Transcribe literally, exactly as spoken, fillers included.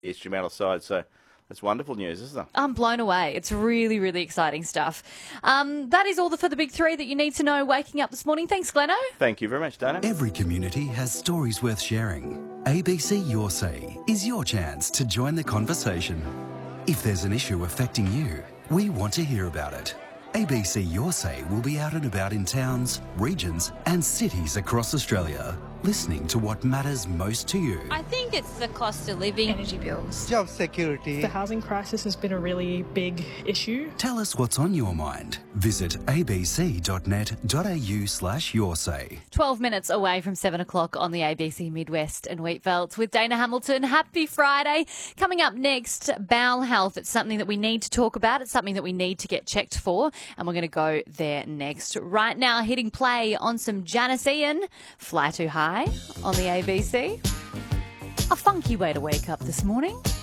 instrumental side. So that's wonderful news, isn't it? I'm blown away. It's really, really exciting stuff. Um, that is all the, for the big three that you need to know waking up this morning. Thanks, Gleno. Thank you very much, Dana. Every community has stories worth sharing. A B C Your Say is your chance to join the conversation. If there's an issue affecting you, we want to hear about it. A B C Your Say will be out and about in towns, regions and cities across Australia, listening to what matters most to you. I think it's the cost of living. Energy bills. Job security. The housing crisis has been a really big issue. Tell us what's on your mind. Visit abc.net.au slash your say. twelve minutes away from seven o'clock on the A B C Midwest and Wheatveldt with Dana Hamilton. Happy Friday. Coming up next, bowel health. It's something that we need to talk about. It's something that we need to get checked for. And we're going to go there next. Right now, hitting play on some Janice Ian. Fly Too High on the A B C. A funky way to wake up this morning.